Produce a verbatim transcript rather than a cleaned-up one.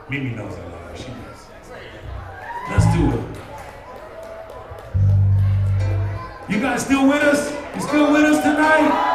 Mimi knows I love her. She does. Let's do it. You guys still with us? You still with us tonight?